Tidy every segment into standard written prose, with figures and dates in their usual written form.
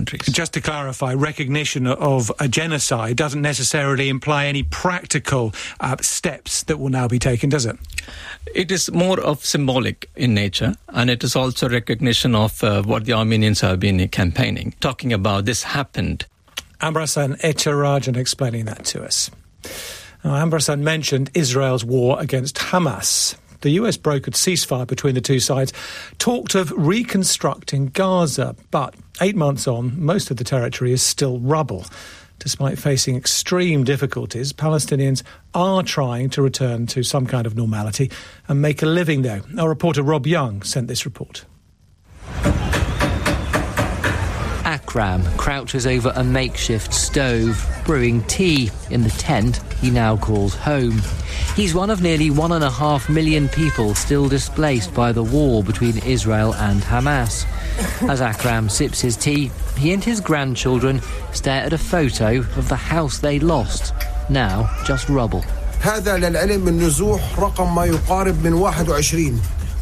countries. Just to clarify, recognition of a genocide doesn't necessarily imply any practical steps that will now be taken, does it? It is more of symbolic in nature, and it is also recognition of what the Armenians have been campaigning, talking about this happened. Amber Hassan Etcharajan explaining that to us. Now, Amber Hassan mentioned Israel's war against Hamas. The US brokered ceasefire between the two sides, talked of reconstructing Gaza, but 8 months on, most of the territory is still rubble. Despite facing extreme difficulties, Palestinians are trying to return to some kind of normality and make a living there. Our reporter Rob Young sent this report. Akram crouches over a makeshift stove, brewing tea in the tent he now calls home. He's one of nearly 1.5 million people still displaced by the war between Israel and Hamas. As Akram sips his tea, he and his grandchildren stare at a photo of the house they lost, now just rubble. هذا للعلم من نزوح رقم ما يقارب من 21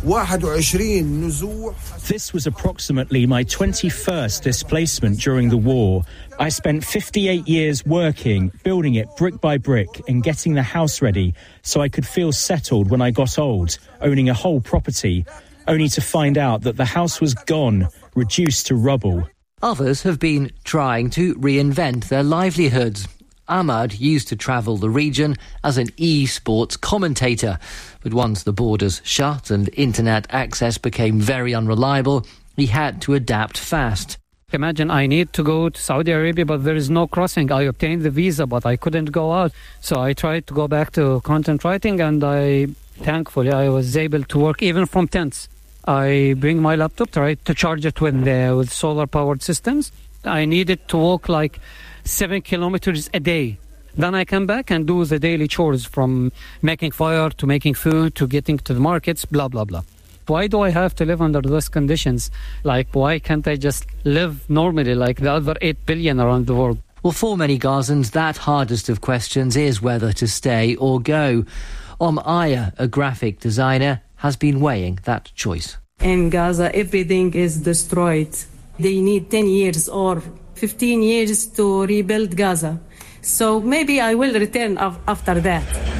This was approximately my 21st displacement during the war. I spent 58 years working, building it brick by brick and getting the house ready so I could feel settled when I got old, owning a whole property, only to find out that the house was gone, reduced to rubble. Others have been trying to reinvent their livelihoods. Ahmad used to travel the region as an e-sports commentator, but once the borders shut and internet access became very unreliable, he had to adapt fast. Imagine I need to go to Saudi Arabia, but there is no crossing. I obtained the visa, but I couldn't go out. So I tried to go back to content writing, and thankfully I was able to work even from tents. I bring my laptop, try to charge it with solar-powered systems. I needed to walk like 7 kilometers a day. Then I come back and do the daily chores, from making fire to making food to getting to the markets, blah, blah, blah. Why do I have to live under those conditions? Like, why can't I just live normally like the other 8 billion around the world? Well, for many Gazans, that hardest of questions is whether to stay or go. Aya, a graphic designer, has been weighing that choice. In Gaza, everything is destroyed. They need 10 years or 15 years to rebuild Gaza. So maybe I will return after that.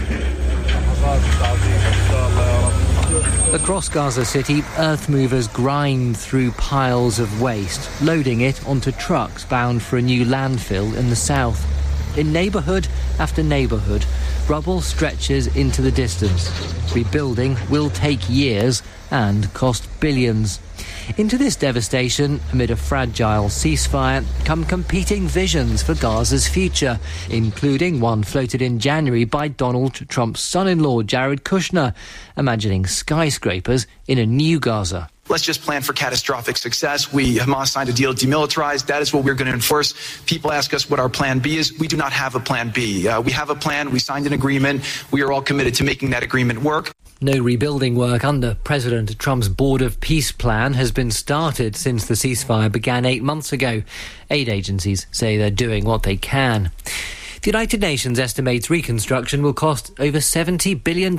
Across Gaza City, earth movers grind through piles of waste, loading it onto trucks bound for a new landfill in the south. In neighbourhood after neighbourhood, rubble stretches into the distance. Rebuilding will take years and cost billions. Into this devastation, amid a fragile ceasefire, come competing visions for Gaza's future, including one floated in January by Donald Trump's son-in-law, Jared Kushner, imagining skyscrapers in a new Gaza. Let's just plan for catastrophic success. Hamas signed a deal to demilitarize. That is what we're going to enforce. People ask us what our plan B is. We do not have a plan B. We have a plan. We signed an agreement. We are all committed to making that agreement work. No rebuilding work under President Trump's Board of Peace plan has been started since the ceasefire began 8 months ago. Aid agencies say they're doing what they can. The United Nations estimates reconstruction will cost over $70 billion.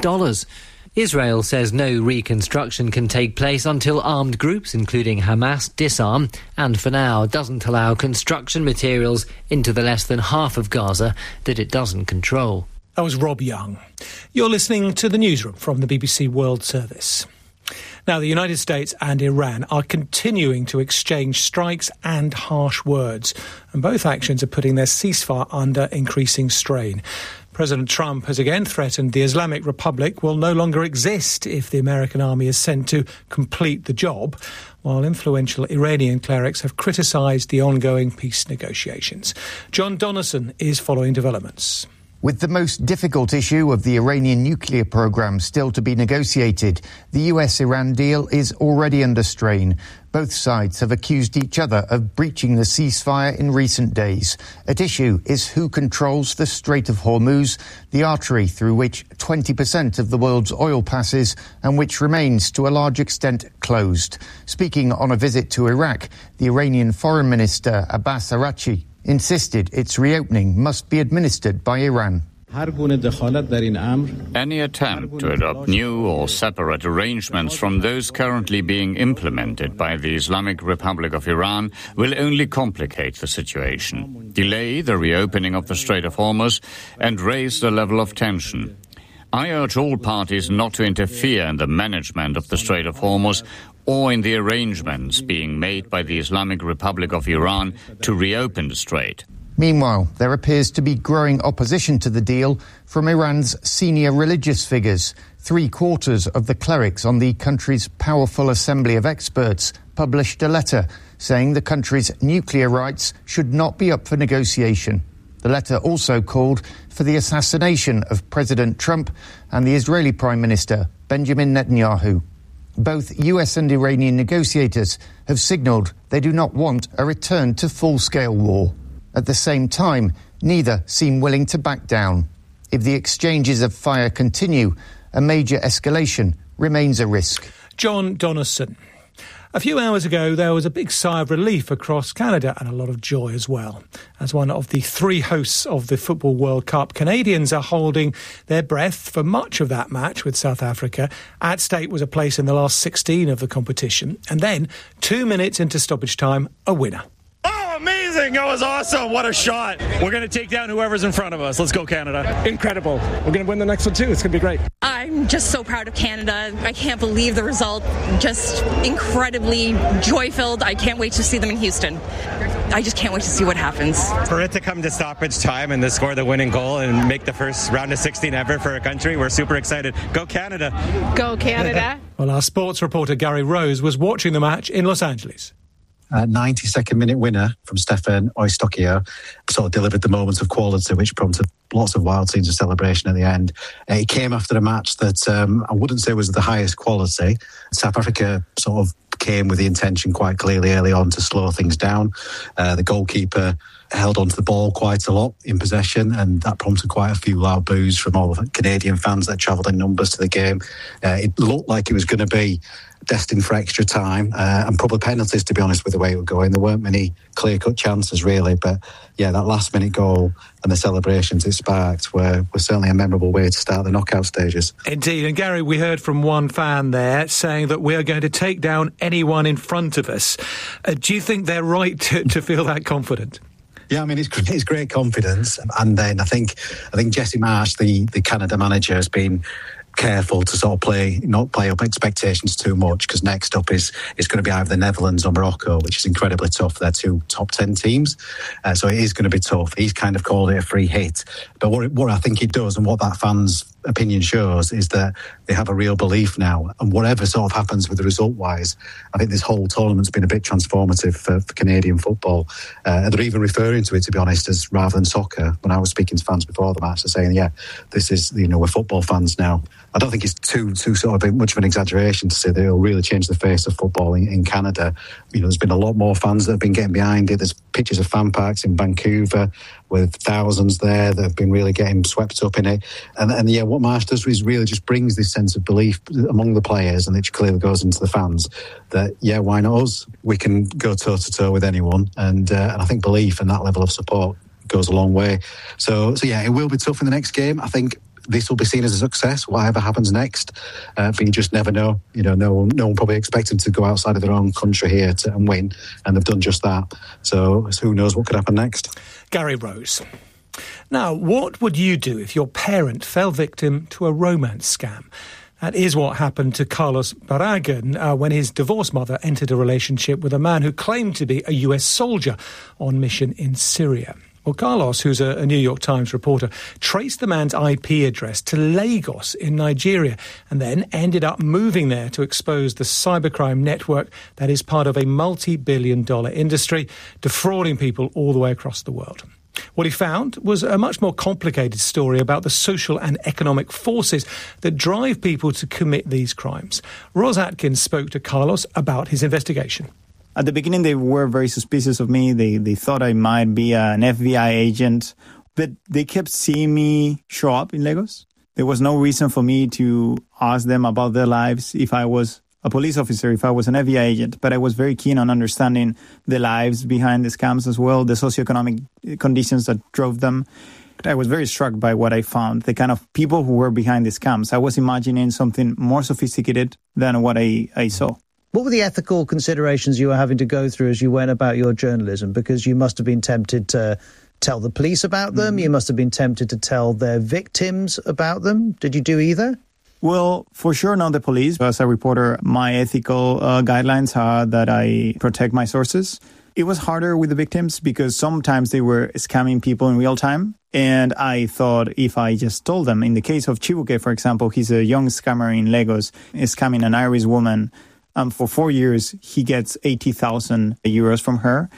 Israel says no reconstruction can take place until armed groups, including Hamas, disarm, and for now doesn't allow construction materials into the less than half of Gaza that it doesn't control. That was Rob Young. You're listening to the newsroom from the BBC World Service. Now, the United States and Iran are continuing to exchange strikes and harsh words, and both actions are putting their ceasefire under increasing strain. President Trump has again threatened the Islamic Republic will no longer exist if the American army is sent to complete the job, while influential Iranian clerics have criticised the ongoing peace negotiations. John Donison is following developments. With the most difficult issue of the Iranian nuclear program still to be negotiated, the US-Iran deal is already under strain. Both sides have accused each other of breaching the ceasefire in recent days. At issue is who controls the Strait of Hormuz, the artery through which 20% of the world's oil passes and which remains to a large extent closed. Speaking on a visit to Iraq, the Iranian Foreign Minister Abbas Araghchi insisted its reopening must be administered by Iran. Any attempt to adopt new or separate arrangements from those currently being implemented by the Islamic Republic of Iran will only complicate the situation, delay the reopening of the Strait of Hormuz, and raise the level of tension. I urge all parties not to interfere in the management of the Strait of Hormuz or in the arrangements being made by the Islamic Republic of Iran to reopen the strait. Meanwhile, there appears to be growing opposition to the deal from Iran's senior religious figures. 3/4 of the clerics on the country's powerful assembly of experts published a letter saying the country's nuclear rights should not be up for negotiation. The letter also called for the assassination of President Trump and the Israeli Prime Minister Benjamin Netanyahu. Both US and Iranian negotiators have signalled they do not want a return to full-scale war. At the same time, neither seem willing to back down. If the exchanges of fire continue, a major escalation remains a risk. John Donaldson. A few hours ago, there was a big sigh of relief across Canada and a lot of joy as well. As one of the 3 hosts of the Football World Cup, Canadians are holding their breath for much of that match with South Africa. At stake was a place in the last 16 of the competition. And then, 2 minutes into stoppage time, a winner. Amazing! That was awesome! What a shot! We're going to take down whoever's in front of us. Let's go, Canada. Incredible. We're going to win the next one too. It's going to be great. I'm just so proud of Canada. I can't believe the result. Just incredibly joy-filled. I can't wait to see them in Houston. I just can't wait to see what happens. For it to come to stoppage time and to score the winning goal and make the first round of 16 ever for a country, we're super excited. Go Canada! Go Canada! Well, our sports reporter Gary Rose was watching the match in Los Angeles. 92nd minute winner from Stefan Oistokio sort of delivered the moments of quality which prompted lots of wild scenes of celebration at the end. It came after a match that I wouldn't say was the highest quality. South Africa sort of came with the intention quite clearly early on to slow things down. The goalkeeper held onto the ball quite a lot in possession, and that prompted quite a few loud boos from all the Canadian fans that travelled in numbers to the game. It looked like it was going to be destined for extra time and probably penalties, to be honest, with the way it was going. There weren't many clear-cut chances, really, but yeah, that last-minute goal and the celebrations it sparked were certainly a memorable way to start the knockout stages. Indeed, and Gary, we heard from one fan there saying that we are going to take down anyone in front of us. Do you think they're right to feel that confident? Yeah, I mean, it's great confidence. And then I think Jesse Marsh, the Canada manager, has been careful to sort of not play up expectations too much, because next up is going to be either the Netherlands or Morocco, which is incredibly tough. They're 2 top 10 teams, so it is going to be tough. He's kind of called it a free hit, but what I think it does, and what that fans' opinion shows, is that they have a real belief now, and whatever sort of happens with the result-wise, I think this whole tournament's been a bit transformative for Canadian football, and they're even referring to it, to be honest, as rather than soccer. When I was speaking to fans before the match, they're saying, yeah, this is, we're football fans now. I don't think it's too sort of much of an exaggeration to say that it'll really change the face of football in Canada. There's been a lot more fans that have been getting behind it. There's pictures of fan parks in Vancouver with thousands there that have been really getting swept up in it. And yeah, what Marsh does is really just brings this sense of belief among the players, and it clearly goes into the fans that, yeah, why not us? We can go toe-to-toe with anyone. And I think belief and that level of support goes a long way. So yeah, it will be tough in the next game. I think this will be seen as a success, whatever happens next. But you just never know. No one probably expected to go outside of their own country here and win, and they've done just that. So who knows what could happen next. Gary Rose. Now, what would you do if your parent fell victim to a romance scam? That is what happened to Carlos Barragan when his divorced mother entered a relationship with a man who claimed to be a US soldier on mission in Syria. Well, Carlos, who's a New York Times reporter, traced the man's IP address to Lagos in Nigeria and then ended up moving there to expose the cybercrime network that is part of a multi-billion-dollar industry, defrauding people all the way across the world. What he found was a much more complicated story about the social and economic forces that drive people to commit these crimes. Roz Atkins spoke to Carlos about his investigation. At the beginning, they were very suspicious of me. They thought I might be an FBI agent, but they kept seeing me show up in Lagos. There was no reason for me to ask them about their lives if I was a police officer, if I was an FBI agent. But I was very keen on understanding the lives behind the scams as well, the socioeconomic conditions that drove them. I was very struck by what I found, the kind of people who were behind these scams. I was imagining something more sophisticated than what I saw. What were the ethical considerations you were having to go through as you went about your journalism? Because you must have been tempted to tell the police about them. You must have been tempted to tell their victims about them. Did you do either? Well, for sure not the police. As a reporter, my ethical guidelines are that I protect my sources. It was harder with the victims because sometimes they were scamming people in real time. And I thought if I just told them, in the case of Chibuke, for example, he's a young scammer in Lagos, scamming an Irish woman. For 4 years, he gets 80,000 euros from her.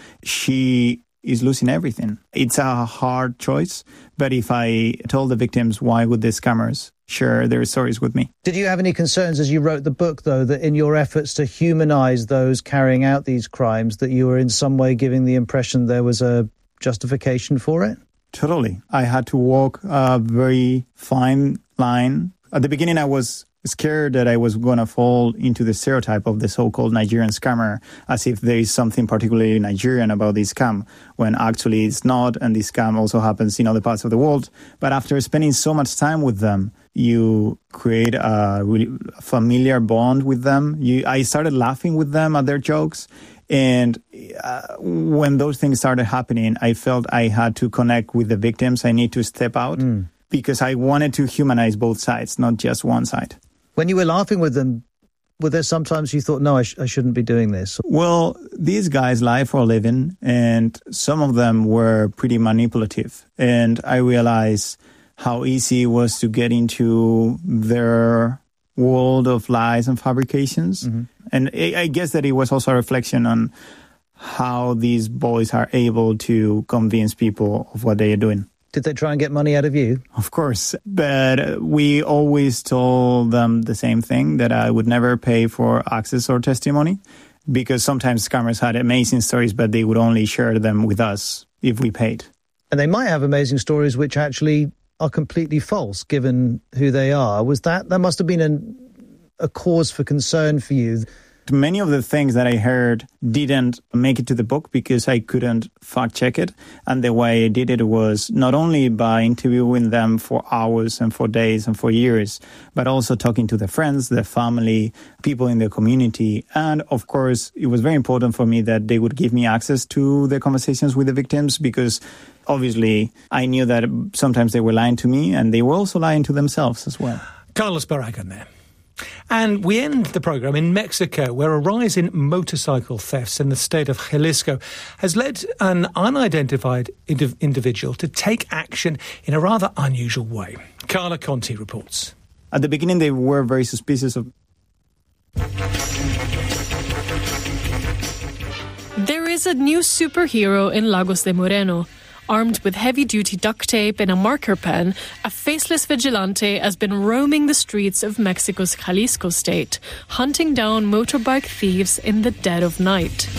She is losing everything. It's a hard choice. But if I told the victims, why would the scammers share their stories with me? Did you have any concerns as you wrote the book, though, that in your efforts to humanize those carrying out these crimes, that you were in some way giving the impression there was a justification for it? Totally. I had to walk a very fine line. At the beginning, I was scared that I was going to fall into the stereotype of the so-called Nigerian scammer, as if there is something particularly Nigerian about this scam, when actually it's not, and this scam also happens in other parts of the world. But after spending so much time with them, you create a really familiar bond with them. I started laughing with them at their jokes. And when those things started happening, I felt I had to connect with the victims. I need to step out because I wanted to humanize both sides, not just one side. When you were laughing with them, were there sometimes you thought, no, I shouldn't be doing this? Well, these guys lie for a living, and some of them were pretty manipulative. And I realized how easy it was to get into their world of lies and fabrications. Mm-hmm. And I guess that it was also a reflection on how these boys are able to convince people of what they are doing. Did they try and get money out of you? Of course. But we always told them the same thing, that I would never pay for access or testimony, because sometimes scammers had amazing stories, but they would only share them with us if we paid. And they might have amazing stories which actually are completely false, given who they are. That must have been a cause for concern for you? Many of the things that I heard didn't make it to the book because I couldn't fact check it. And the way I did it was not only by interviewing them for hours and for days and for years, but also talking to their friends, their family, people in the community. And of course, it was very important for me that they would give me access to the conversations with the victims, because obviously I knew that sometimes they were lying to me and they were also lying to themselves as well. Carlos Barragan there. And we end the programme in Mexico, where a rise in motorcycle thefts in the state of Jalisco has led an unidentified individual to take action in a rather unusual way. Carla Conti reports. At the beginning, they were very suspicious of... There is a new superhero in Lagos de Moreno. Armed with heavy-duty duct tape and a marker pen, a faceless vigilante has been roaming the streets of Mexico's Jalisco state, hunting down motorbike thieves in the dead of night.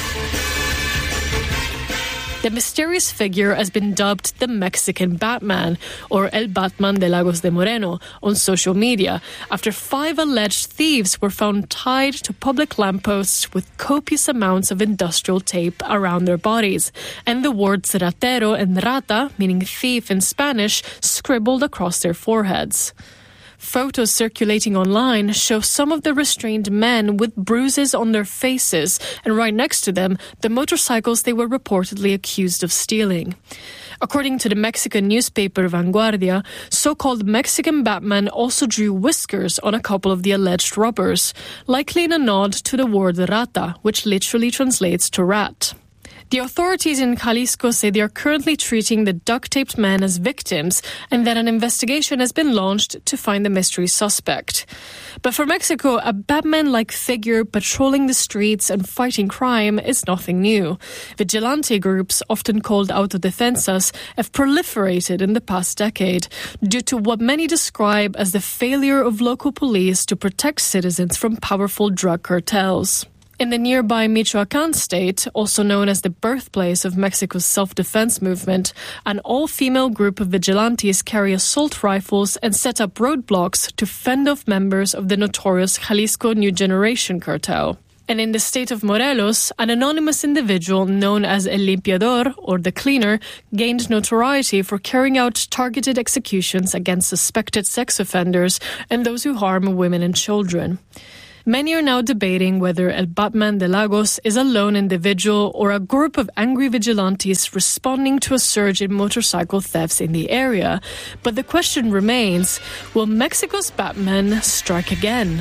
The mysterious figure has been dubbed the Mexican Batman, or El Batman de Lagos de Moreno, on social media, after 5 alleged thieves were found tied to public lampposts with copious amounts of industrial tape around their bodies, and the words ratero and rata, meaning thief in Spanish, scribbled across their foreheads. Photos circulating online show some of the restrained men with bruises on their faces, and right next to them, the motorcycles they were reportedly accused of stealing. According to the Mexican newspaper Vanguardia, so-called Mexican Batman also drew whiskers on a couple of the alleged robbers, likely in a nod to the word rata, which literally translates to rat. The authorities in Jalisco say they are currently treating the duct-taped men as victims and that an investigation has been launched to find the mystery suspect. But for Mexico, a Batman-like figure patrolling the streets and fighting crime is nothing new. Vigilante groups, often called autodefensas, have proliferated in the past decade due to what many describe as the failure of local police to protect citizens from powerful drug cartels. In the nearby Michoacán state, also known as the birthplace of Mexico's self-defense movement, an all-female group of vigilantes carry assault rifles and set up roadblocks to fend off members of the notorious Jalisco New Generation cartel. And in the state of Morelos, an anonymous individual known as El Limpiador, or the cleaner, gained notoriety for carrying out targeted executions against suspected sex offenders and those who harm women and children. Many are now debating whether El Batman de Lagos is a lone individual or a group of angry vigilantes responding to a surge in motorcycle thefts in the area. But the question remains, will Mexico's Batman strike again?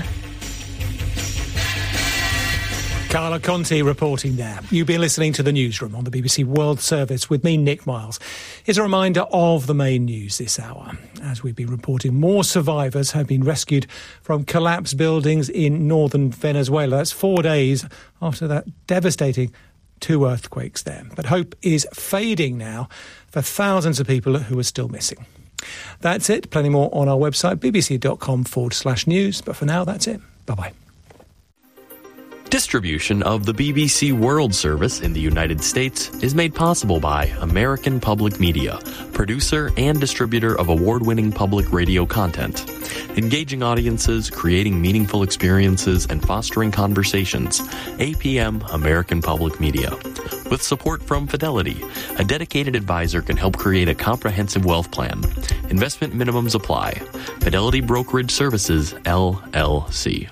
Carla Conti reporting there. You've been listening to The Newsroom on the BBC World Service with me, Nick Miles. Here's a reminder of the main news this hour. As we've been reporting, more survivors have been rescued from collapsed buildings in northern Venezuela. That's 4 days after that devastating 2 earthquakes there. But hope is fading now for thousands of people who are still missing. That's it. Plenty more on our website, bbc.com/news. But for now, that's it. Bye-bye. Distribution of the BBC World Service in the United States is made possible by American Public Media, producer and distributor of award-winning public radio content. Engaging audiences, creating meaningful experiences, and fostering conversations. APM American Public Media. With support from Fidelity, a dedicated advisor can help create a comprehensive wealth plan. Investment minimums apply. Fidelity Brokerage Services, LLC.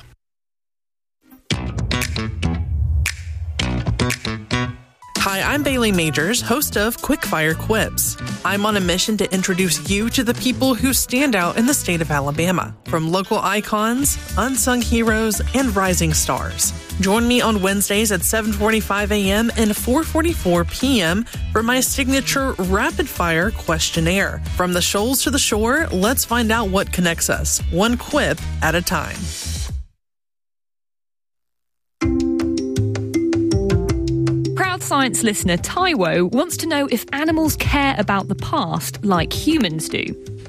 Hi, I'm Bailey Majors, host of Quickfire Quips. I'm on a mission to introduce you to the people who stand out in the state of Alabama, from local icons, unsung heroes, and rising stars. Join me on Wednesdays at 7:45 a.m. and 4:44 p.m. for my signature rapid-fire questionnaire. From the shoals to the shore, let's find out what connects us, one quip at a time. Science listener Taiwo wants to know if animals care about the past like humans do.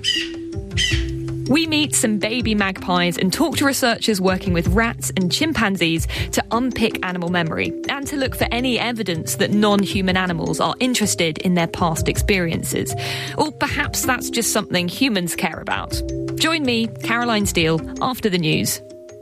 We meet some baby magpies and talk to researchers working with rats and chimpanzees to unpick animal memory and to look for any evidence that non-human animals are interested in their past experiences. Or perhaps that's just something humans care about. Join me, Caroline Steele, after the news.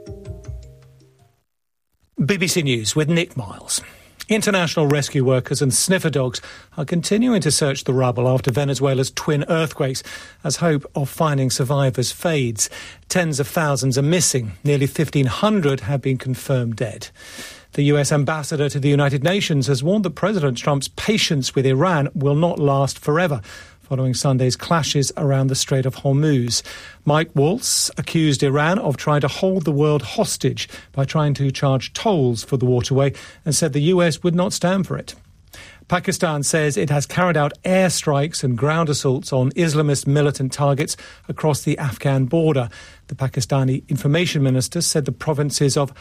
BBC News with Nick Miles. International rescue workers and sniffer dogs are continuing to search the rubble after Venezuela's twin earthquakes as hope of finding survivors fades. Tens of thousands are missing. Nearly 1,500 have been confirmed dead. The US ambassador to the United Nations has warned that President Trump's patience with Iran will not last forever, following Sunday's clashes around the Strait of Hormuz. Mike Waltz accused Iran of trying to hold the world hostage by trying to charge tolls for the waterway and said the US would not stand for it. Pakistan says it has carried out airstrikes and ground assaults on Islamist militant targets across the Afghan border. The Pakistani information minister said the provinces of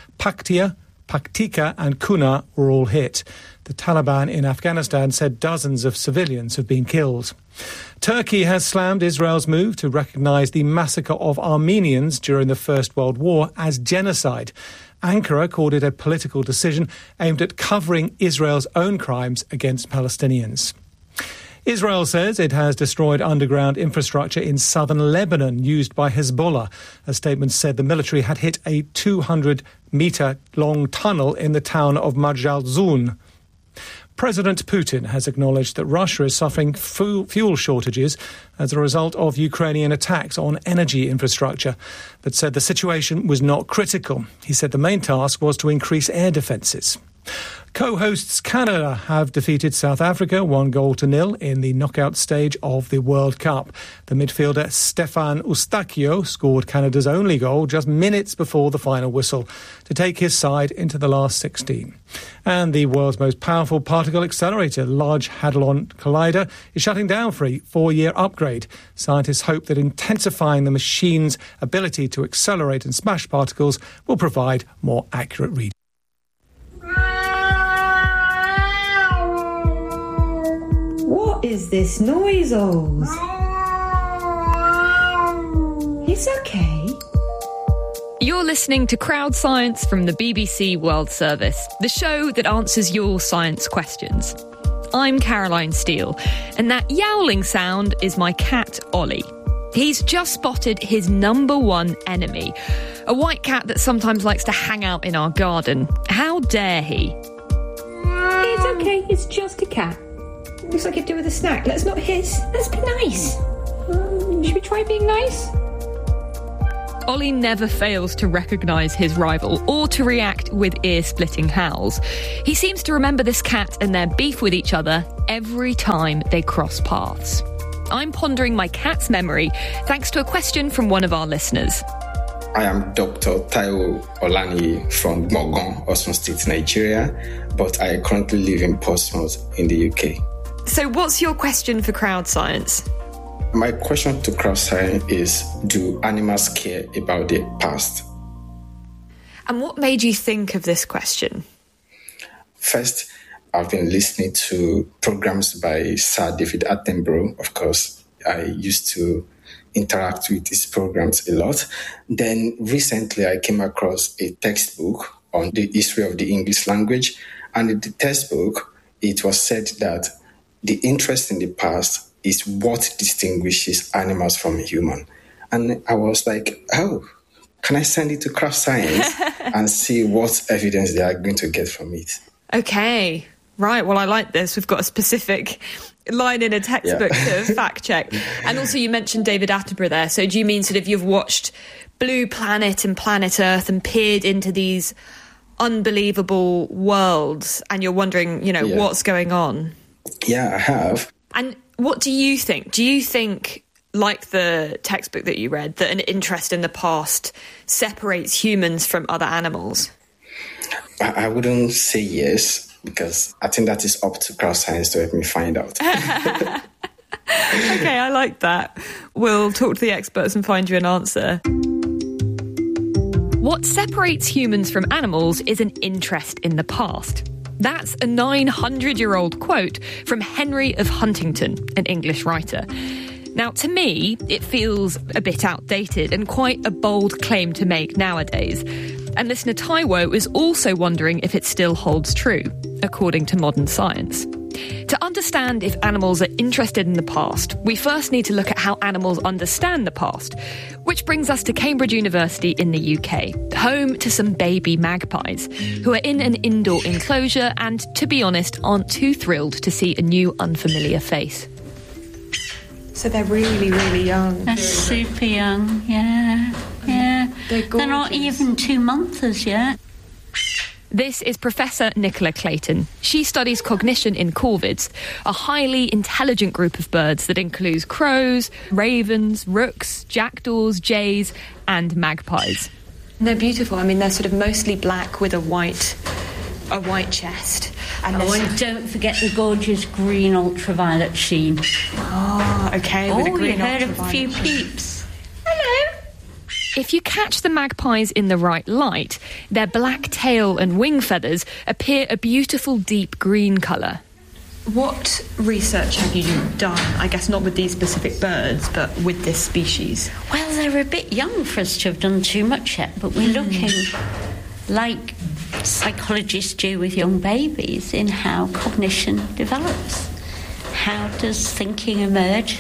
Paktika and Kunar were all hit. The Taliban in Afghanistan said dozens of civilians have been killed. Turkey has slammed Israel's move to recognise the massacre of Armenians during the First World War as genocide. Ankara called it a political decision aimed at covering Israel's own crimes against Palestinians. Israel says it has destroyed underground infrastructure in southern Lebanon used by Hezbollah. A statement said the military had hit a 200-metre-long tunnel in the town of Majal Zun. President Putin has acknowledged that Russia is suffering fuel shortages as a result of Ukrainian attacks on energy infrastructure, but said the situation was not critical. He said the main task was to increase air defences. Co-hosts Canada have defeated South Africa 1-0 in the knockout stage of the World Cup. The midfielder Stefan Eustáquio scored Canada's only goal just minutes before the final whistle to take his side into the last 16. And the world's most powerful particle accelerator, Large Hadron Collider, is shutting down for a 4-year upgrade. Scientists hope that intensifying the machine's ability to accelerate and smash particles will provide more accurate readings. What is this noise, Oz? It's okay. You're listening to Crowd Science from the BBC World Service, the show that answers your science questions. I'm Caroline Steele, and that yowling sound is my cat, Ollie. He's just spotted his number one enemy, A white cat that sometimes likes to hang out in our garden. How dare he? It's okay, it's just a cat. Looks like it'd do with a snack. Let's not hiss. Let's be nice. Should we try being nice? Ollie never fails to recognise his rival or to react with ear-splitting howls. He seems to remember this cat and their beef with each other every time they cross paths. I'm pondering my cat's memory thanks to a question from one of our listeners. I am Dr. Taiwo Olani from Mogon, Osun State, Nigeria, but I currently live in Portsmouth in the UK. So what's your question for Crowd Science? My question to Crowd Science is, do animals care about their past? And what made you think of this question? First, I've been listening to programs by Sir David Attenborough. Of course, I used to interact with his programs a lot. Then recently I came across a textbook on the history of the English language. And in the textbook, it was said that the interest in the past is what distinguishes animals from human. And I was like, oh, can I send it to Craft Science and see what evidence they are going to get from it? Okay, right. Well, I like this. We've got a specific line in a textbook to fact check. And also you mentioned David Attenborough there. So do you mean sort of you've watched Blue Planet and Planet Earth and peered into these unbelievable worlds and you're wondering, what's going on? Yeah, I have. And what do you think? Do you think, like the textbook that you read, that an interest in the past separates humans from other animals? I wouldn't say yes, because I think that is up to Crowd Science to help me find out. Okay, I like that. We'll talk to the experts and find you an answer. What separates humans from animals is an interest in the past. That's a 900-year-old quote from Henry of Huntington, an English writer. Now, to me, it feels a bit outdated and quite a bold claim to make nowadays. And listener Taiwo is also wondering if it still holds true, according to modern science. To understand if animals are interested in the past, we first need to look at how animals understand the past, which brings us to Cambridge University in the UK, home to some baby magpies, who are in an indoor enclosure and, to be honest, aren't too thrilled to see a new unfamiliar face. So they're really, really young. They're super young, yeah. They're not even 2 months yet. This is Professor Nicola Clayton. She studies cognition in corvids, a highly intelligent group of birds that includes crows, ravens, rooks, jackdaws, jays, and magpies. And they're beautiful. I mean, they're sort of mostly black with a white chest. And don't forget the gorgeous green ultraviolet sheen. Oh, okay. With a green you heard of a few peeps. Hello. If you catch the magpies in the right light, their black tail and wing feathers appear a beautiful deep green colour. What research have you done? I guess not with these specific birds, but with this species. Well, they're a bit young for us to have done too much yet, but we're looking, like psychologists do with young babies, in how cognition develops. How does thinking emerge?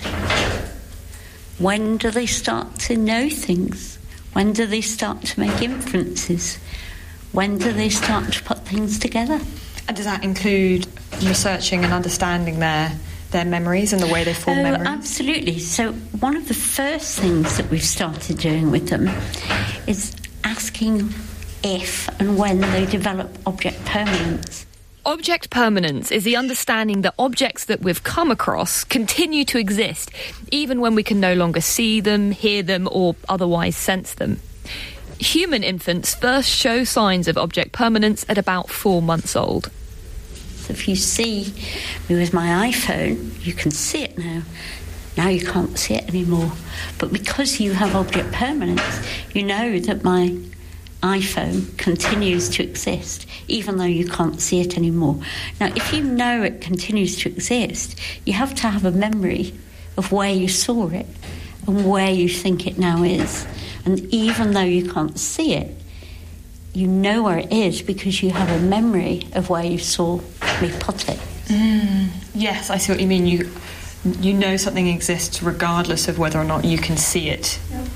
When do they start to know things? When do they start to make inferences? When do they start to put things together? And does that include researching and understanding their memories and the way they form memories? Absolutely. So one of the first things that we've started doing with them is asking if and when they develop object permanence. Object permanence is the understanding that objects that we've come across continue to exist, even when we can no longer see them, hear them, or otherwise sense them. Human infants first show signs of object permanence at about 4 months old. So if you see me with my iPhone, you can see it now. Now you can't see it anymore. But because you have object permanence, you know that my iPhone continues to exist, even though you can't see it anymore. Now, if you know it continues to exist, you have to have a memory of where you saw it and where you think it now is. And even though you can't see it, you know where it is because you have a memory of where you saw me put it. Yes, I see what you mean. You know something exists regardless of whether or not you can see it.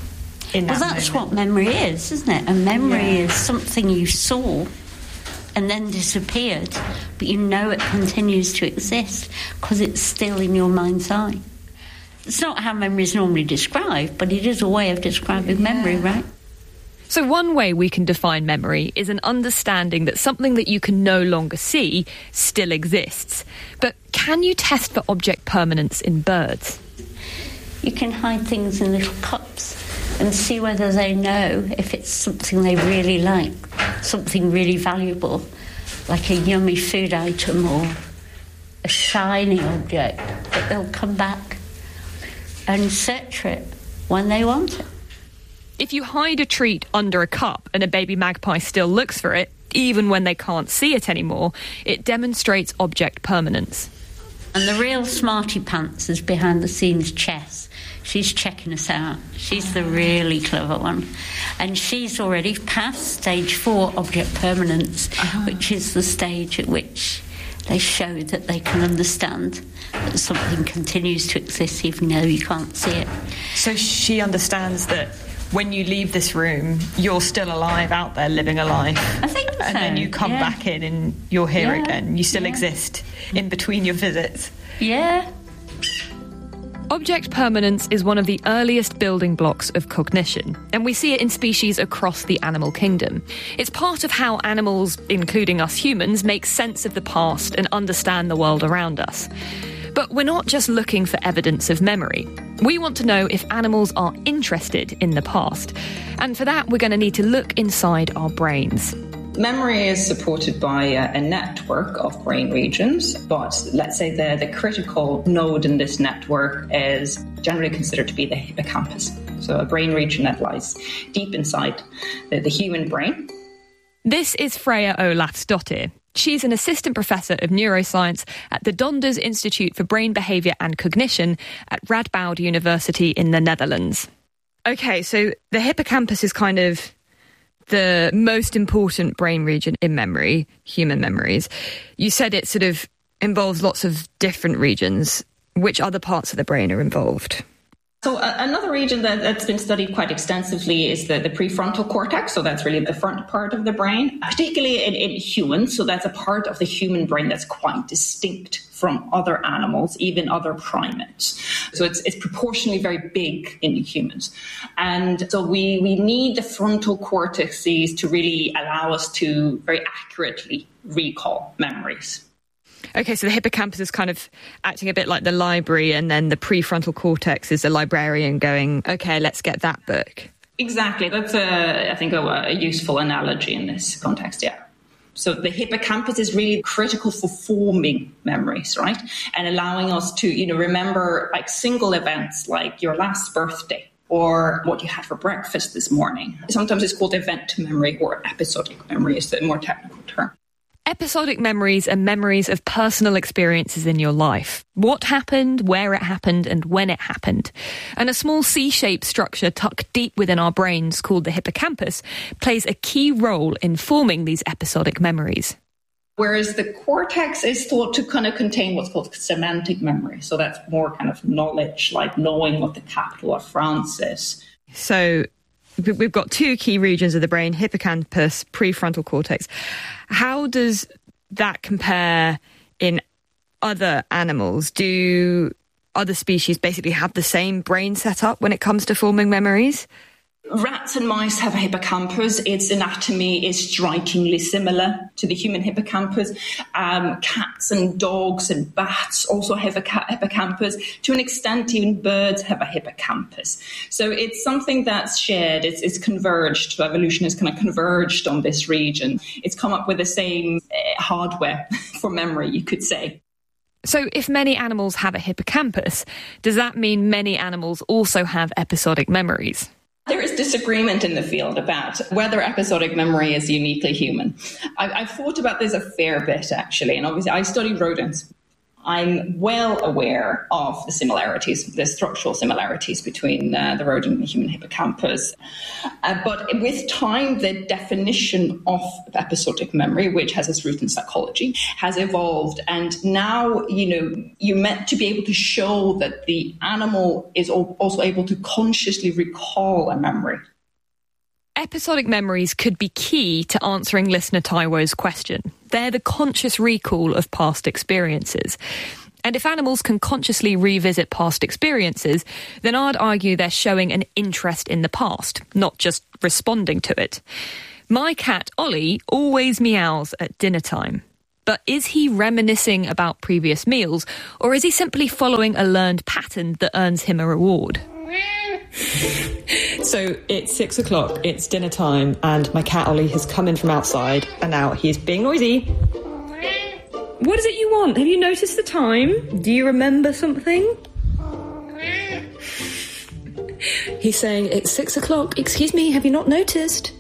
Well, that's what memory is, isn't it? A memory is something you saw and then disappeared, but you know it continues to exist because it's still in your mind's eye. It's not how memory is normally described, but it is a way of describing memory, right? So one way we can define memory is an understanding that something that you can no longer see still exists. But can you test for object permanence in birds? You can hide things in little cups and see whether they know if it's something they really like, something really valuable, like a yummy food item or a shiny object, that they'll come back and search for it when they want it. If you hide a treat under a cup and a baby magpie still looks for it, even when they can't see it anymore, it demonstrates object permanence. And the real smarty pants is behind the scenes Chess. She's checking us out. She's the really clever one. And she's already passed stage 4 object permanence, which is the stage at which they show that they can understand that something continues to exist even though you can't see it. So she understands that when you leave this room, you're still alive out there living a life. I think so. And then you come back in and you're here again. You still exist in between your visits. Yeah. Object permanence is one of the earliest building blocks of cognition, and we see it in species across the animal kingdom. It's part of how animals, including us humans, make sense of the past and understand the world around us. But we're not just looking for evidence of memory. We want to know if animals are interested in the past. And for that, we're going to need to look inside our brains. Memory is supported by a network of brain regions, but let's say the critical node in this network is generally considered to be the hippocampus. So a brain region that lies deep inside the human brain. This is Freya Olathsdottir. She's an assistant professor of neuroscience at the Donders Institute for Brain Behaviour and Cognition at Radboud University in the Netherlands. Okay, so the hippocampus is kind of the most important brain region in memory, human memories. You said it sort of involves lots of different regions. Which other parts of the brain are involved? So another region that's been studied quite extensively is the prefrontal cortex. So that's really the front part of the brain, particularly in humans. So that's a part of the human brain that's quite distinct from other animals, even other primates. So it's proportionally very big in humans. And so we need the frontal cortices to really allow us to very accurately recall memories. Okay, so the hippocampus is kind of acting a bit like the library, and then the prefrontal cortex is the librarian going, okay, let's get that book. Exactly. That's, I think, a useful analogy in this context, yeah. So the hippocampus is really critical for forming memories, right? And allowing us to, remember like single events like your last birthday or what you had for breakfast this morning. Sometimes it's called event memory or episodic memory is the more technical term. Episodic memories are memories of personal experiences in your life. What happened, where it happened, and when it happened. And a small C-shaped structure tucked deep within our brains called the hippocampus plays a key role in forming these episodic memories. Whereas the cortex is thought to kind of contain what's called semantic memory. So that's more kind of knowledge, like knowing what the capital of France is. So we've got two key regions of the brain, hippocampus, prefrontal cortex. How does that compare in other animals? Do other species basically have the same brain setup when it comes to forming memories? Rats and mice have a hippocampus. Its anatomy is strikingly similar to the human hippocampus. Cats and dogs and bats also have a hippocampus. To an extent, even birds have a hippocampus. So it's something that's shared. It's converged. Evolution has kind of converged on this region. It's come up with the same hardware for memory, you could say. So if many animals have a hippocampus, does that mean many animals also have episodic memories? There is disagreement in the field about whether episodic memory is uniquely human. I've thought about this a fair bit, actually, and obviously I study rodents. I'm well aware of the similarities, the structural similarities between the rodent and the human hippocampus. But with time, the definition of episodic memory, which has its root in psychology, has evolved. And now, you're meant to be able to show that the animal is also able to consciously recall a memory. Episodic memories could be key to answering listener Taiwo's question. They're the conscious recall of past experiences. And if animals can consciously revisit past experiences, then I'd argue they're showing an interest in the past, not just responding to it. My cat, Ollie, always meows at dinner time. But is he reminiscing about previous meals, or is he simply following a learned pattern that earns him a reward? So it's 6 o'clock, it's dinner time, and my cat Ollie has come in from outside, and now he's being noisy. What is it you want? Have you noticed the time? Do you remember something? He's saying, it's 6 o'clock, excuse me, have you not noticed?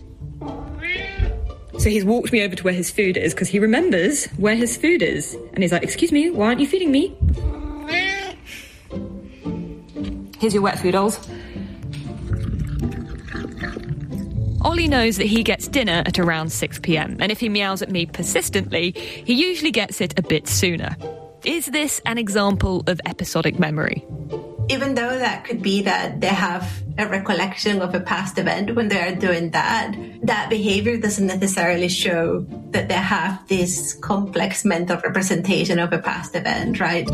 So he's walked me over to where his food is, because he remembers where his food is. And he's like, excuse me, why aren't you feeding me? Here's your wet food, Ols. Ollie knows that he gets dinner at around 6 p.m, and if he meows at me persistently, he usually gets it a bit sooner. Is this an example of episodic memory? Even though that could be that they have a recollection of a past event when they are doing that, that behavior doesn't necessarily show that they have this complex mental representation of a past event, right?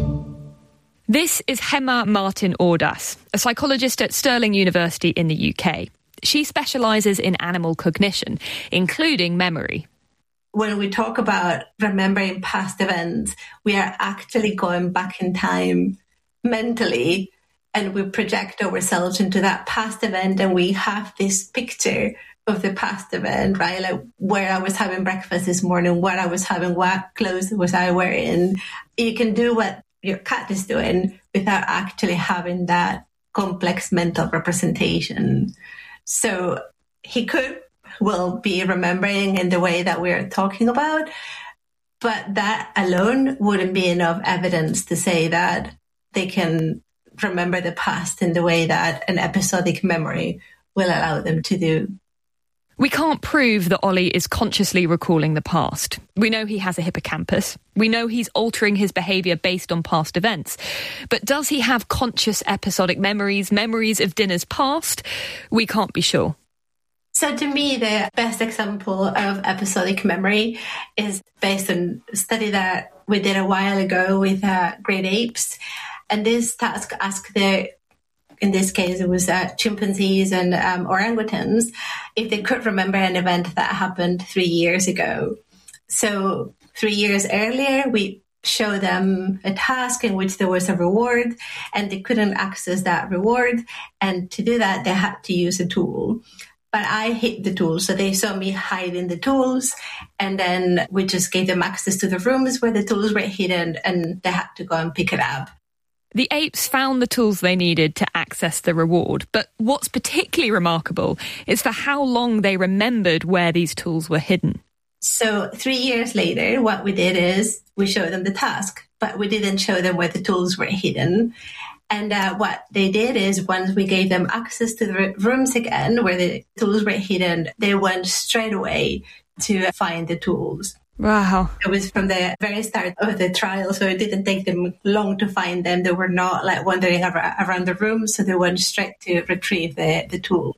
This is Gemma Martin Ordas, a psychologist at Stirling University in the UK. She specialises in animal cognition, including memory. When we talk about remembering past events, we are actually going back in time mentally, and we project ourselves into that past event, and we have this picture of the past event, right? Like where I was having breakfast this morning, what I was having, what clothes was I wearing. You can do what your cat is doing without actually having that complex mental representation. So he could, be remembering in the way that we're talking about, but that alone wouldn't be enough evidence to say that they can remember the past in the way that an episodic memory will allow them to do. We can't prove that Ollie is consciously recalling the past. We know he has a hippocampus. We know he's altering his behaviour based on past events. But does he have conscious episodic memories of dinners past? We can't be sure. So to me, the best example of episodic memory is based on a study that we did a while ago with great apes. And this task asked in this case, it was chimpanzees and orangutans, if they could remember an event that happened 3 years ago. So 3 years earlier, we showed them a task in which there was a reward, and they couldn't access that reward. And to do that, they had to use a tool. But I hid the tools, so they saw me hiding the tools, and then we just gave them access to the rooms where the tools were hidden, and they had to go and pick it up. The apes found the tools they needed to access the reward, but what's particularly remarkable is for how long they remembered where these tools were hidden. So 3 years later, what we did is we showed them the task, but we didn't show them where the tools were hidden. And what they did is once we gave them access to the rooms again where the tools were hidden, they went straight away to find the tools. Wow. It was from the very start of the trial, so it didn't take them long to find them. They were not like wandering around the room, so they went straight to retrieve the tool.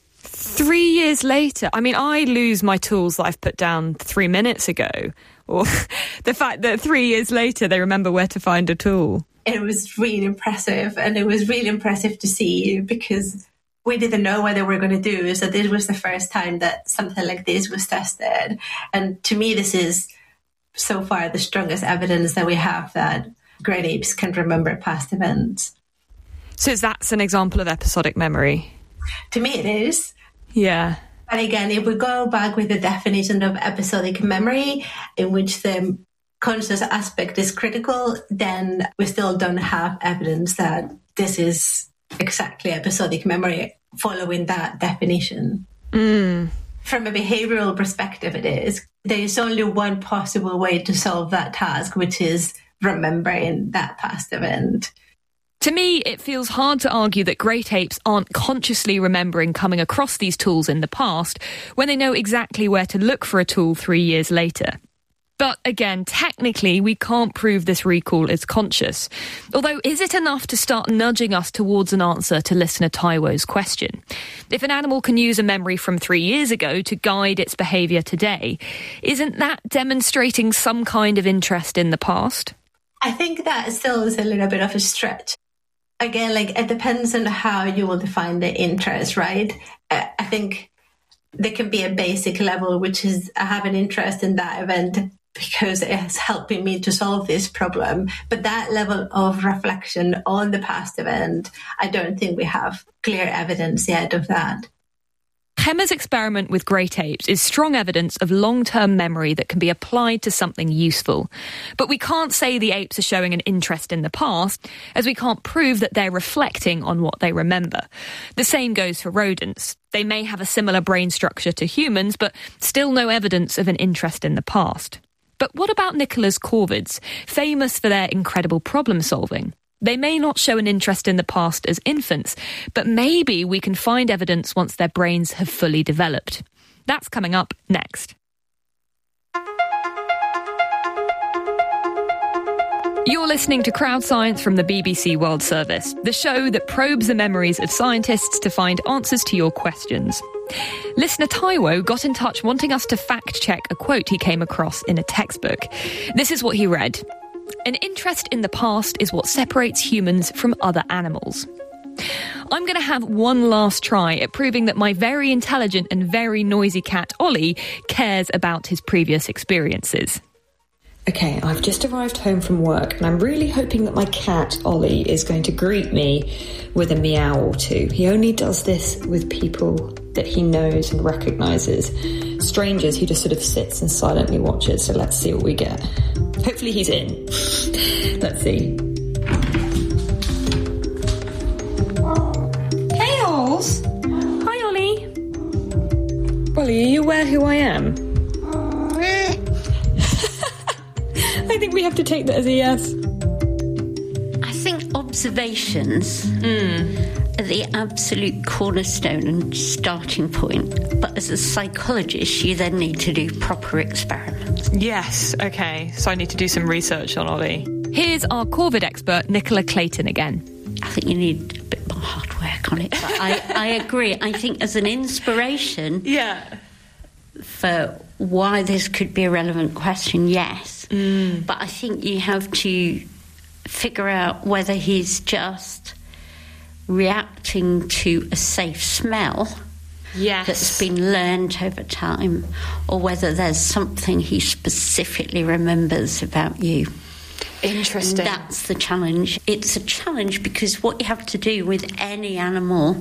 3 years later, I mean, I lose my tools that I've put down 3 minutes ago. Or the fact that 3 years later they remember where to find a tool. It was really impressive, and it was really impressive to see because we didn't know what they were going to do. So this was the first time that something like this was tested. And to me, this is so far the strongest evidence that we have that great apes can remember past events. So that's an example of episodic memory? To me, it is. Yeah. But again, if we go back with the definition of episodic memory, in which the conscious aspect is critical, then we still don't have evidence that this is exactly episodic memory following that definition. From a behavioral perspective, it is. There is only one possible way to solve that task, which is remembering that past event. To me, it feels hard to argue that great apes aren't consciously remembering coming across these tools in the past when they know exactly where to look for a tool 3 years later. But again, technically, we can't prove this recall is conscious. Although, is it enough to start nudging us towards an answer to listener Taiwo's question? If an animal can use a memory from 3 years ago to guide its behaviour today, isn't that demonstrating some kind of interest in the past? I think that still is a little bit of a stretch. Again, it depends on how you will define the interest, right? I think there can be a basic level, which is I have an interest in that event because it is helping me to solve this problem. But that level of reflection on the past event, I don't think we have clear evidence yet of that. Gemma's experiment with great apes is strong evidence of long-term memory that can be applied to something useful. But we can't say the apes are showing an interest in the past, as we can't prove that they're reflecting on what they remember. The same goes for rodents. They may have a similar brain structure to humans, but still no evidence of an interest in the past. But what about Nicola's corvids, famous for their incredible problem-solving? They may not show an interest in the past as infants, but maybe we can find evidence once their brains have fully developed. That's coming up next. You're listening to Crowd Science from the BBC World Service, the show that probes the memories of scientists to find answers to your questions. Listener Taiwo got in touch wanting us to fact-check a quote he came across in a textbook. This is what he read. An interest in the past is what separates humans from other animals. I'm going to have one last try at proving that my very intelligent and very noisy cat, Ollie, cares about his previous experiences. Okay, I've just arrived home from work and I'm really hoping that my cat, Ollie, is going to greet me with a meow or two. He only does this with people that he knows and recognises. Strangers, he just sort of sits and silently watches, so let's see what we get. Hopefully he's in. Let's see. Hey, Ols! Hi, Ollie. Ollie, are you aware who I am? I think we have to take that as a yes. I think observations are the absolute cornerstone and starting point. But as a psychologist, you then need to do proper experiments. Yes, okay. So I need to do some research on Ollie. Here's our corvid expert, Nicola Clayton again. I think you need a bit more hard work on it. But I agree. I think as an inspiration for why this could be a relevant question, yes. But I think you have to figure out whether he's just reacting to a safe smell that's been learned over time, or whether there's something he specifically remembers about you. Interesting. And that's the challenge. It's a challenge because what you have to do with any animal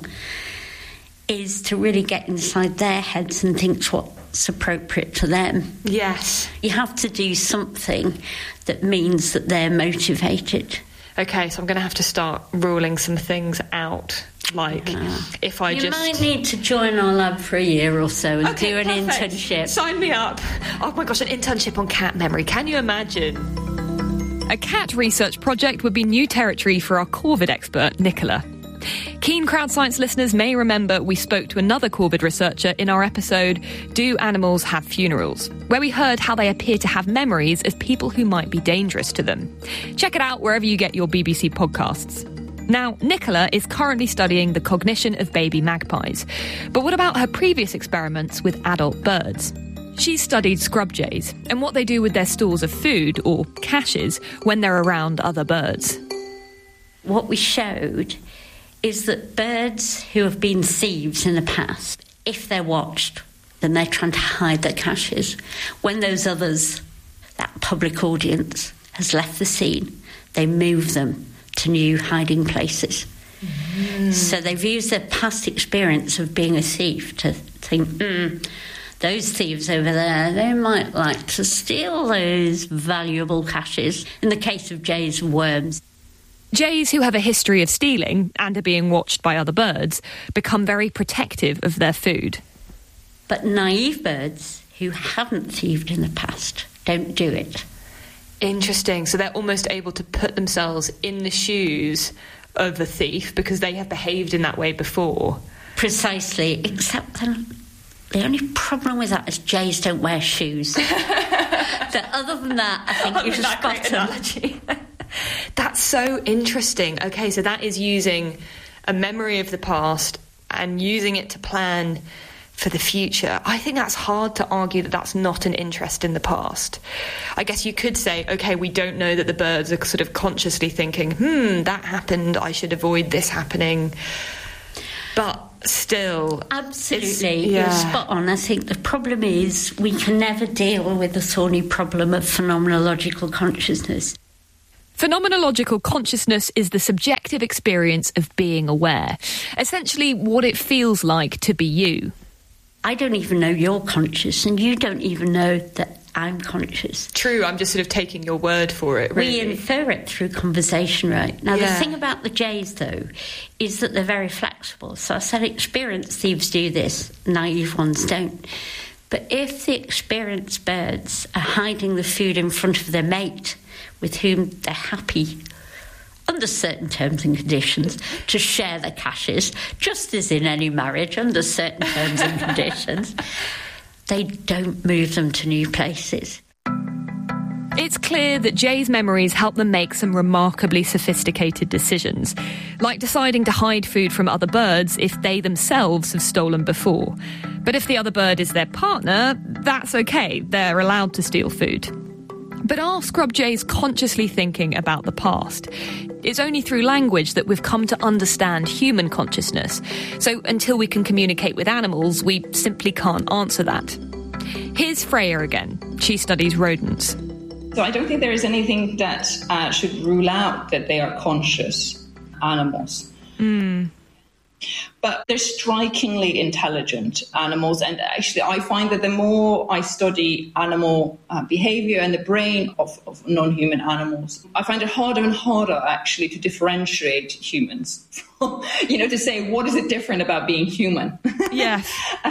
is to really get inside their heads and think what's appropriate to them. Yes. You have to do something that means that they're motivated. Okay, so I'm going to have to start ruling some things out. Like, if I You might need to join our lab for a year or so and do an internship. Sign me up. Oh my gosh, an internship on cat memory. Can you imagine? A cat research project would be new territory for our corvid expert, Nicola. Keen Crowd Science listeners may remember we spoke to another corvid researcher in our episode, Do Animals Have Funerals?, where we heard how they appear to have memories of people who might be dangerous to them. Check it out wherever you get your BBC podcasts. Now, Nicola is currently studying the cognition of baby magpies. But what about her previous experiments with adult birds? She's studied scrub jays and what they do with their stores of food, or caches, when they're around other birds. What we showed is that birds who have been thieves in the past, if they're watched, then they're trying to hide their caches. When those others, that public audience, has left the scene, they move them to new hiding places. So they've used their past experience of being a thief to think, those thieves over there, they might like to steal those valuable caches. In the case of jays and worms. Jays who have a history of stealing and are being watched by other birds become very protective of their food. But naive birds who haven't thieved in the past don't do it. Interesting. So they're almost able to put themselves in the shoes of the thief because they have behaved in that way before. Precisely, except the only problem with that is jays don't wear shoes. But other than that, I think you're spot on. That's so interesting. Okay, so that is using a memory of the past and using it to plan for the future. I think that's hard to argue that that's not an interest in the past. I guess you could say, okay, we don't know that the birds are sort of consciously thinking, that happened, I should avoid this happening. But still... Absolutely, you're spot on. I think the problem is we can never deal with the thorny problem of phenomenological consciousness. Phenomenological consciousness is the subjective experience of being aware. Essentially, what it feels like to be you. I don't even know you're conscious, and you don't even know that I'm conscious. True, I'm just sort of taking your word for it, really. We infer it through conversation, right? Now, the thing about the jays, though, is that they're very flexible. So I said experienced thieves do this, naive ones don't. But if the experienced birds are hiding the food in front of their mate, with whom they're happy, under certain terms and conditions, to share their caches, just as in any marriage, under certain terms and conditions, they don't move them to new places. It's clear that Jay's memories help them make some remarkably sophisticated decisions, like deciding to hide food from other birds if they themselves have stolen before. But if the other bird is their partner, that's okay, they're allowed to steal food. But are scrub jays consciously thinking about the past? It's only through language that we've come to understand human consciousness. So until we can communicate with animals, we simply can't answer that. Here's Freya again. She studies rodents. So I don't think there is anything that should rule out that they are conscious animals. But they're strikingly intelligent animals. And actually, I find that the more I study animal behavior and the brain of non-human animals, I find it harder and harder, actually, to differentiate humans. To say, what is it different about being human? Yes.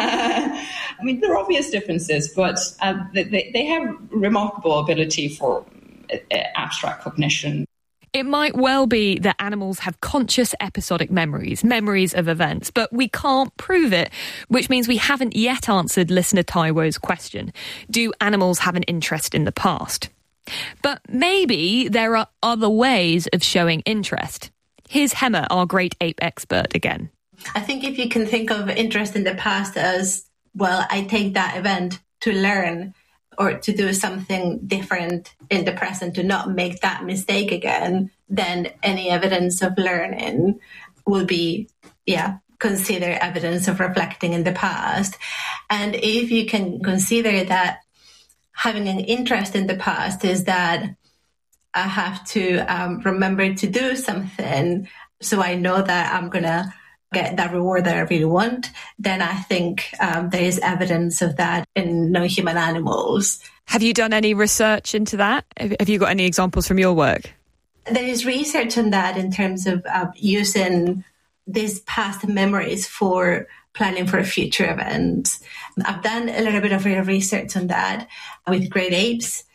I mean, there are obvious differences, but they have remarkable ability for abstract cognition. It might well be that animals have conscious episodic memories of events, but we can't prove it, which means we haven't yet answered listener Taiwo's question. Do animals have an interest in the past? But maybe there are other ways of showing interest. Here's Hema, our great ape expert, again. I think if you can think of interest in the past as, well, I take that event to learn or to do something different in the present to not make that mistake again, then any evidence of learning will be, considered evidence of reflecting in the past. And if you can consider that having an interest in the past is that I have to remember to do something so I know that I'm going to get that reward that I really want, then I think there is evidence of that in non-human animals. Have you done any research into that? Have you got any examples from your work? There is research on that in terms of using these past memories for planning for future events. I've done a little bit of research on that with great apes,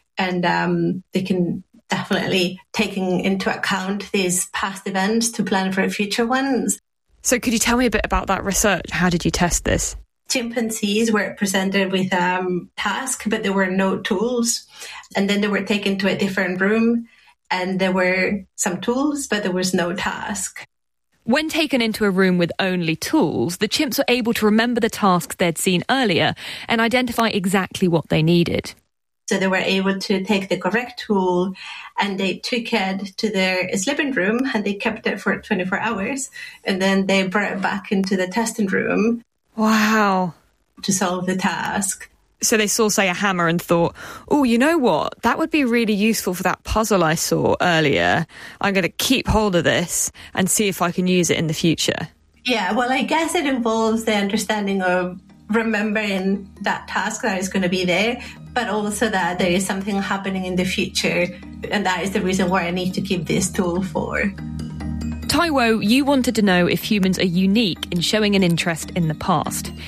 and they can definitely take into account these past events to plan for future ones. So could you tell me a bit about that research? How did you test this? Chimpanzees were presented with tasks, but there were no tools. And then they were taken to a different room, and there were some tools, but there was no task. When taken into a room with only tools, the chimps were able to remember the tasks they'd seen earlier and identify exactly what they needed. So they were able to take the correct tool and they took it to their sleeping room and they kept it for 24 hours. And then they brought it back into the testing room. Wow. To solve the task. So they saw, say, a hammer and thought, oh, you know what? That would be really useful for that puzzle I saw earlier. I'm going to keep hold of this and see if I can use it in the future. Yeah, well, I guess it involves the understanding of remembering that task that is going to be there, but also that there is something happening in the future, and that is the reason why I need to keep this tool for. Taiwo, you wanted to know if humans are unique in showing an interest in the past.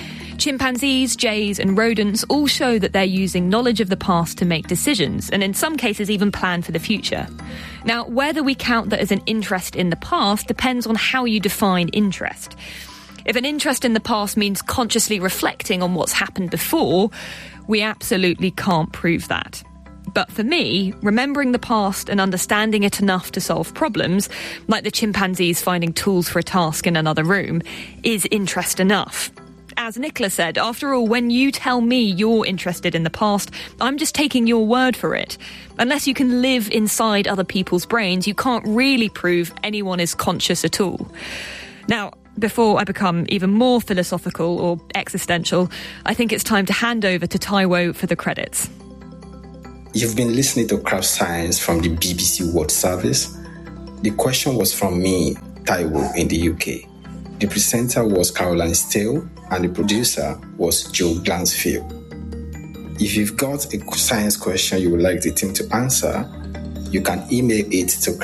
Chimpanzees, jays and rodents all show that they're using knowledge of the past to make decisions, and in some cases even plan for the future. Now, whether we count that as an interest in the past depends on how you define interest. If an interest in the past means consciously reflecting on what's happened before, we absolutely can't prove that. But for me, remembering the past and understanding it enough to solve problems, like the chimpanzees finding tools for a task in another room, is interest enough. As Nicola said, after all, when you tell me you're interested in the past, I'm just taking your word for it. Unless you can live inside other people's brains, you can't really prove anyone is conscious at all. Now, before I become even more philosophical or existential, I think it's time to hand over to Taiwo for the credits. You've been listening to Craft Science from the BBC World Service. The question was from me, Taiwo, in the UK. The presenter was Caroline Steele, and the producer was Joe Glansfield. If you've got a science question you would like the team to answer, you can email it to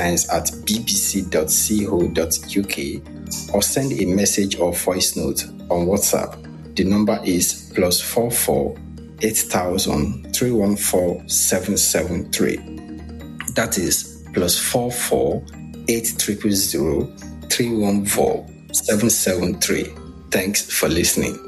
craftscience@bbc.co.uk or send a message or voice note on WhatsApp. The number is +44 8000 314 773. That is +44 8000 314 773. Thanks for listening.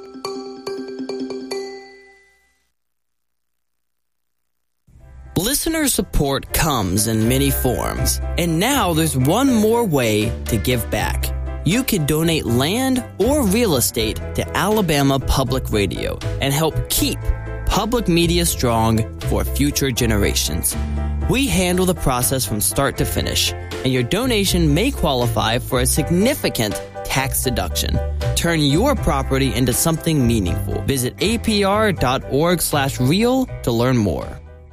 Listener support comes in many forms, and now there's one more way to give back. You can donate land or real estate to Alabama Public Radio and help keep public media strong for future generations. We handle the process from start to finish, and your donation may qualify for a significant tax deduction. Turn your property into something meaningful. Visit apr.org/real to learn more.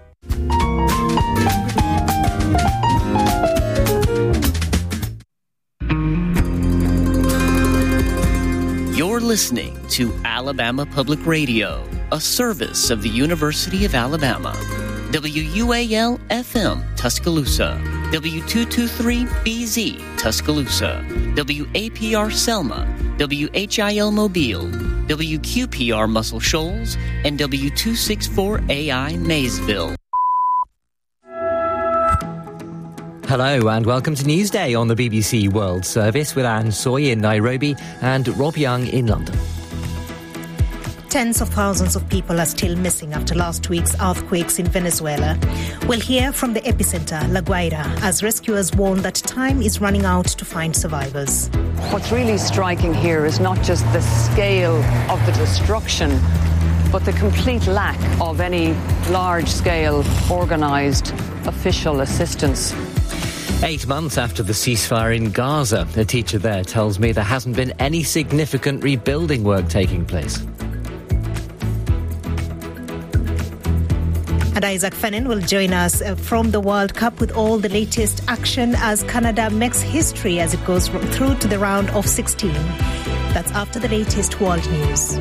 You're listening to Alabama Public Radio, a service of the University of Alabama. WUAL-FM Tuscaloosa, W223BZ Tuscaloosa, WAPR Selma, WHIL Mobile, WQPR Muscle Shoals, and W264AI Maysville. Hello and welcome to Newsday on the BBC World Service with Anne Soy in Nairobi and Rob Young in London. Tens of thousands of people are still missing after last week's earthquakes in Venezuela. We'll hear from the epicenter, La Guaira, as rescuers warn that time is running out to find survivors. What's really striking here is not just the scale of the destruction, but the complete lack of any large-scale, organised official assistance. 8 months after the ceasefire in Gaza, a teacher there tells me there hasn't been any significant rebuilding work taking place. And Isaac Fennin will join us from the World Cup with all the latest action as Canada makes history as it goes through to the round of 16. That's after the latest world news.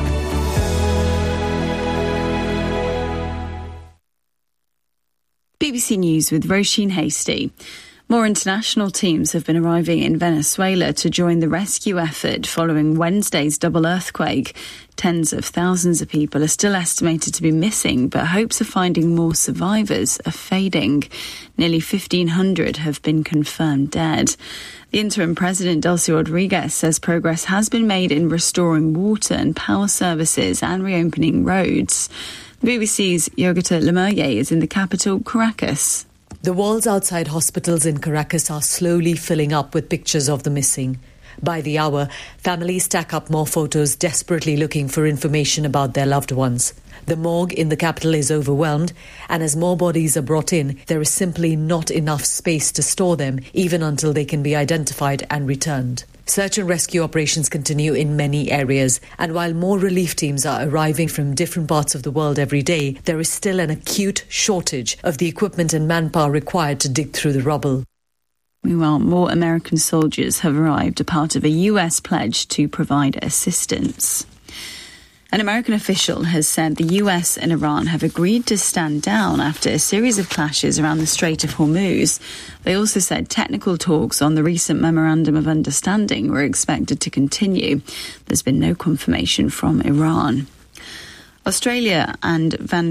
BBC News with Roisin Hasty. More international teams have been arriving in Venezuela to join the rescue effort following Wednesday's double earthquake. Tens of thousands of people are still estimated to be missing, but hopes of finding more survivors are fading. Nearly 1,500 have been confirmed dead. The interim president, Delcy Rodriguez, says progress has been made in restoring water and power services and reopening roads. The BBC's Yogita Lemerrier is in the capital, Caracas. The walls outside hospitals in Caracas are slowly filling up with pictures of the missing. By the hour, families stack up more photos, desperately looking for information about their loved ones. The morgue in the capital is overwhelmed, and as more bodies are brought in, there is simply not enough space to store them, even until they can be identified and returned. Search and rescue operations continue in many areas, and while more relief teams are arriving from different parts of the world every day, there is still an acute shortage of the equipment and manpower required to dig through the rubble. Meanwhile, more American soldiers have arrived, a part of a US pledge to provide assistance. An American official has said the US and Iran have agreed to stand down after a series of clashes around the Strait of Hormuz. They also said technical talks on the recent Memorandum of Understanding were expected to continue. There's been no confirmation from Iran. Australia and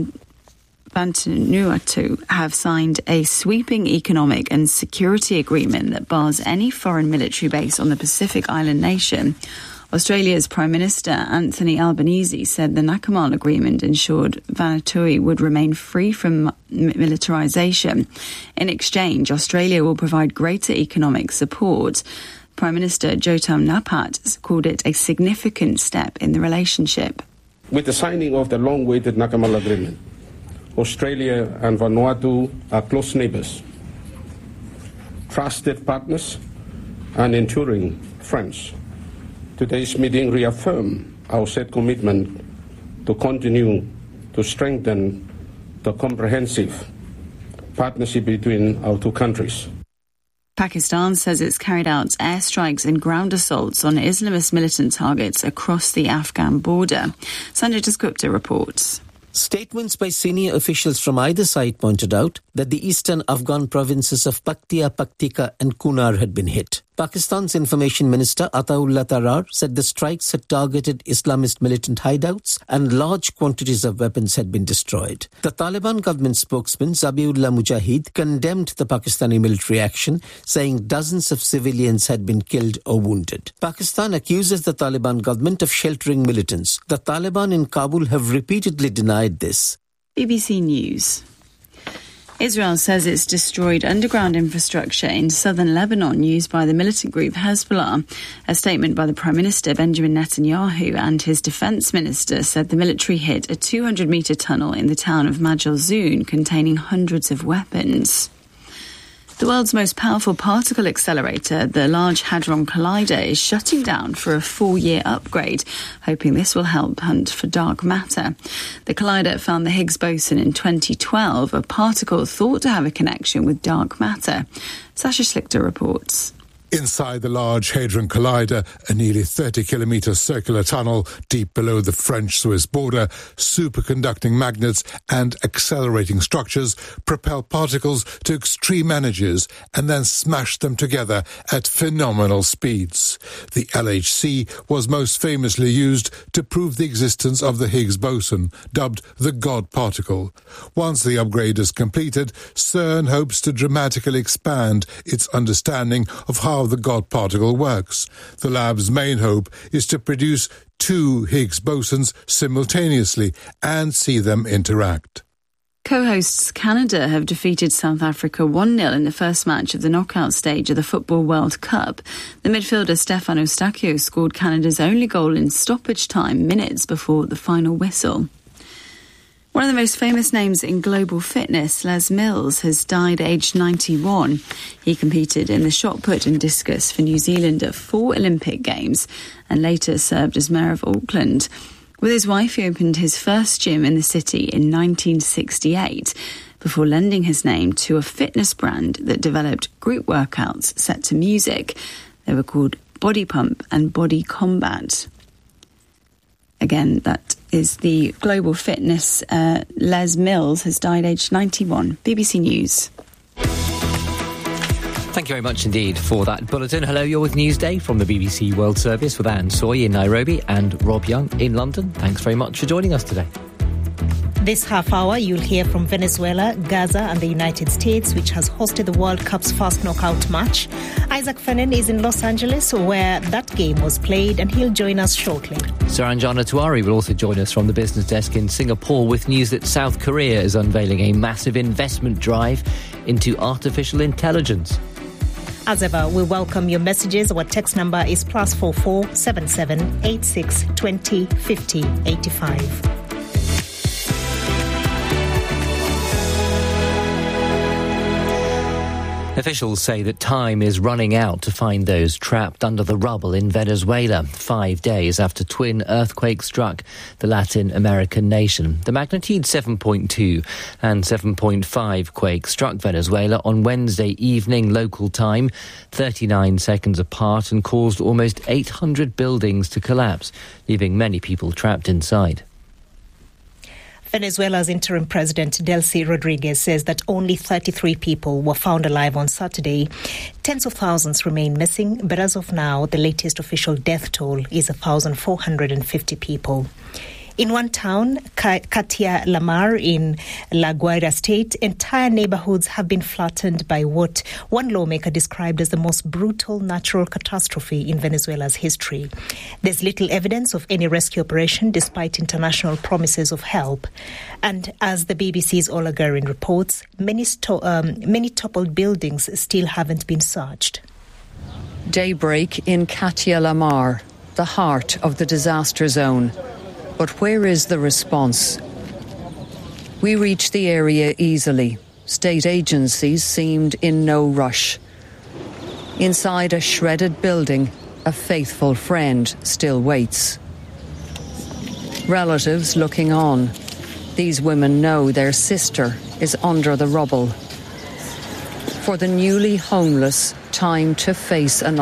Vanuatu have signed a sweeping economic and security agreement that bars any foreign military base on the Pacific island nation. Australia's Prime Minister Anthony Albanese said the Nakamal agreement ensured Vanuatu would remain free from militarisation. In exchange, Australia will provide greater economic support. Prime Minister Jyotam Napat called it a significant step in the relationship. With the signing of the long-awaited Nakamal agreement, Australia and Vanuatu are close neighbours, trusted partners and enduring friends. Today's meeting reaffirmed our set commitment to continue to strengthen the comprehensive partnership between our two countries. Pakistan says it's carried out airstrikes and ground assaults on Islamist militant targets across the Afghan border. Sanjay Dasgupta reports. Statements by senior officials from either side pointed out that the eastern Afghan provinces of Paktia, Paktika and Kunar had been hit. Pakistan's Information Minister Ataullah Tarar said the strikes had targeted Islamist militant hideouts and large quantities of weapons had been destroyed. The Taliban government spokesman Zabiullah Mujahid condemned the Pakistani military action, saying dozens of civilians had been killed or wounded. Pakistan accuses the Taliban government of sheltering militants. The Taliban in Kabul have repeatedly denied this. BBC News. Israel says it's destroyed underground infrastructure in southern Lebanon used by the militant group Hezbollah. A statement by the Prime Minister Benjamin Netanyahu and his defence minister said the military hit a 200-metre tunnel in the town of Majal Zun containing hundreds of weapons. The world's most powerful particle accelerator, the Large Hadron Collider, is shutting down for a 4-year upgrade, hoping this will help hunt for dark matter. The collider found the Higgs boson in 2012, a particle thought to have a connection with dark matter. Sasha Schlichter reports. Inside the Large Hadron Collider, a nearly 30-kilometre circular tunnel deep below the French-Swiss border, superconducting magnets and accelerating structures propel particles to extreme energies and then smash them together at phenomenal speeds. The LHC was most famously used to prove the existence of the Higgs boson, dubbed the God particle. Once the upgrade is completed, CERN hopes to dramatically expand its understanding of how the God particle works. The lab's main hope is to produce 2 Higgs bosons simultaneously and see them interact. Co-hosts Canada have defeated South Africa 1-0 in the first match of the knockout stage of the Football World Cup. The midfielder Stefan Eustáquio scored Canada's only goal in stoppage time minutes before the final whistle. One of the most famous names in global fitness, Les Mills, has died aged 91. He competed in the shot put and discus for New Zealand at 4 Olympic Games and later served as Mayor of Auckland. With his wife, he opened his first gym in the city in 1968 before lending his name to a fitness brand that developed group workouts set to music. They were called Body Pump and Body Combat. Again, that is the global fitness. Les Mills has died aged 91. BBC News. Thank you very much indeed for that bulletin. Hello, you're with Newsday from the BBC World Service with Anne Soy in Nairobi and Rob Young in London. Thanks very much for joining us today. This half hour, you'll hear from Venezuela, Gaza and the United States, which has hosted the World Cup's first knockout match. Isaac Fenen is in Los Angeles, where that game was played, and he'll join us shortly. Saranjana Tiwari will also join us from the business desk in Singapore with news that South Korea is unveiling a massive investment drive into artificial intelligence. As ever, we welcome your messages. Our text number is +44 77 86 20 50 85. Officials say that time is running out to find those trapped under the rubble in Venezuela, 5 days after twin earthquakes struck the Latin American nation. The magnitude 7.2 and 7.5 quakes struck Venezuela on Wednesday evening local time, 39 seconds apart, and caused almost 800 buildings to collapse, leaving many people trapped inside. Venezuela's interim president, Delcy Rodriguez, says that only 33 people were found alive on Saturday. Tens of thousands remain missing, but as of now, the latest official death toll is 1,450 people. In one town, Katia Lamar in La Guaira state, entire neighborhoods have been flattened by what one lawmaker described as the most brutal natural catastrophe in Venezuela's history. There's little evidence of any rescue operation despite international promises of help. And as the BBC's Ola Guerin reports, many toppled buildings still haven't been searched. Daybreak in Katia Lamar, the heart of the disaster zone. But where is the response? We reached the area easily. State agencies seemed in no rush. Inside a shredded building, a faithful friend still waits. Relatives looking on. These women know their sister is under the rubble. For the newly homeless, time to face another.